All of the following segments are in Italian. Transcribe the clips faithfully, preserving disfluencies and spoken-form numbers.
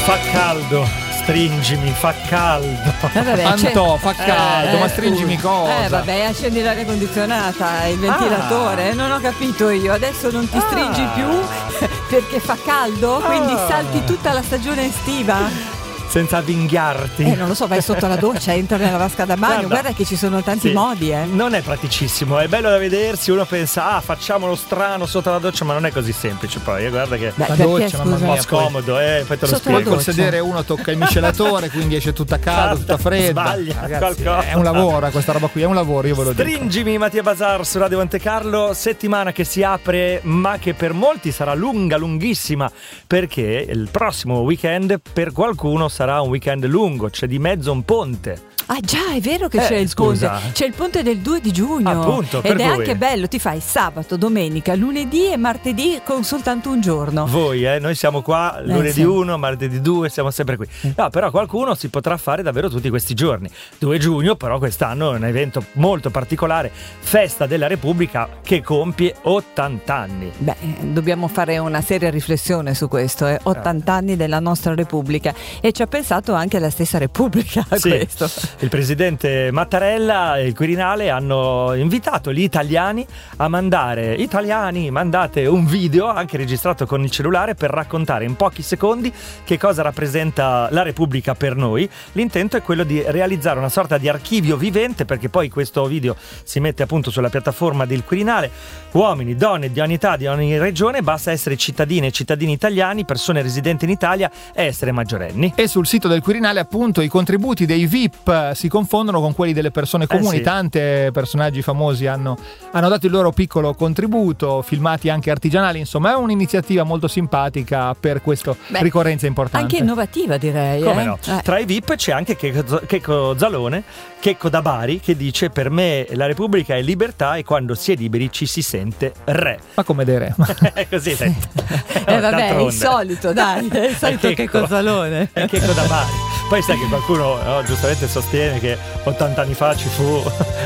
Fa caldo, stringimi, fa caldo. Eh vabbè, Antò, fa caldo, eh, ma stringimi cosa? Eh vabbè, accendi l'aria condizionata, il ventilatore, Ah. non ho capito io. Adesso non ti stringi Ah. più perché fa caldo, quindi Ah. salti tutta la stagione estiva. Senza avvinghiarti. Eh, non lo so, vai sotto la doccia, entra nella vasca da bagno, Guarda, guarda che ci sono tanti sì, modi, eh. Non è praticissimo, è bello da vedersi, uno pensa, ah, facciamolo strano sotto la doccia, ma non è così semplice poi, eh, guarda che Beh, La perché, doccia, mamma scusa? un po' mia, scomodo, eh, poi te lo Sotto Poi la spiego. col doccia. sedere uno tocca il miscelatore, quindi esce tutta calda, tutta fredda. Sbaglia Ragazzi, qualcosa. è un lavoro, questa roba qui è un lavoro, io ve lo dico. Stringimi, Mattia Bazar su Radio Monte Carlo, settimana che si apre ma che per molti sarà lunga, lunghissima, perché il prossimo weekend per qualcuno sarà un weekend lungo, c'è di mezzo un ponte. Ah già, è vero che Eh, c'è il scusa. ponte. C'è il ponte del due di giugno. Appunto, per Ed è voi. anche bello, ti fai sabato, domenica, lunedì e martedì con soltanto un giorno. Voi, eh, noi siamo qua lunedì sì. uno, martedì due, siamo sempre qui. No, però qualcuno si potrà fare davvero tutti questi giorni. due giugno, però quest'anno è un evento molto particolare, Festa della Repubblica che compie ottanta anni. Beh, dobbiamo fare una seria riflessione su questo, eh. ottanta anni della nostra Repubblica, e ci ha pensato anche la stessa Repubblica a Sì. questo. Il presidente Mattarella e il Quirinale hanno invitato gli italiani a mandare, italiani, mandate un video anche registrato con il cellulare per raccontare in pochi secondi che cosa rappresenta la Repubblica per noi. L'intento è quello di realizzare una sorta di archivio vivente, perché poi questo video si mette appunto sulla piattaforma del Quirinale. Uomini, donne di ogni età, di ogni regione, basta essere cittadine e cittadini italiani, persone residenti in Italia e essere maggiorenni. E sul sito del Quirinale appunto i contributi dei V I P si confondono con quelli delle persone comuni, Eh sì. Tante personaggi famosi hanno, hanno dato il loro piccolo contributo, filmati anche artigianali, insomma è un'iniziativa molto simpatica per questa Beh, ricorrenza importante. Anche innovativa, direi. Come eh? no? Eh. Tra i V I P c'è anche Checco, Checco Zalone, Checco da Bari, che dice: per me la Repubblica è libertà e quando si è liberi ci si sente re. Ma come dire? È così, senti. Eh vabbè, è il D'altronde. solito, dai, è il solito che Checco. cosalone. È Checco da Bari. Poi sai che qualcuno no, giustamente sostiene che ottanta anni fa ci fu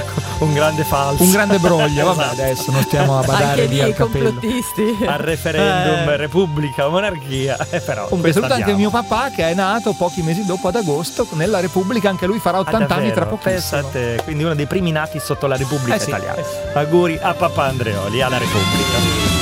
un grande falso. Un grande broglio, vabbè, Esatto. adesso non stiamo a badare Anche lì lì al i capello. complottisti. Al referendum, Eh. Repubblica o monarchia, eh, però Un questa saluto anche andiamo. mio papà che è nato pochi mesi dopo, ad agosto, nella Repubblica, anche lui farà Ah, ottanta anni tra davvero? pochissimo. Pensate, quindi uno dei primi nati sotto la Repubblica Eh sì, Italiana. eh sì. Auguri a papà Andreoli, alla Repubblica.